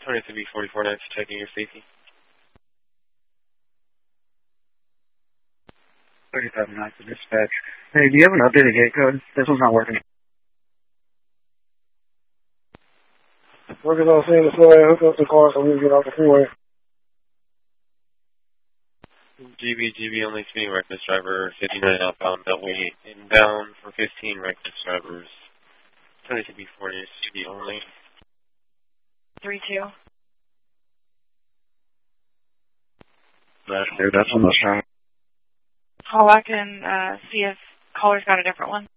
Tony to B44 9 checking your safety. 37 9 to dispatch. Hey, do you have an updated gate code? This one's not working. Working on seeing the floor and hook up the car so we can get off the freeway. GB only speeding reckless driver 59 outbound Beltway inbound for 15 reckless drivers. Tony to B40 GB only. 3-2. That's on the shot. Call back and see if caller's got a different one.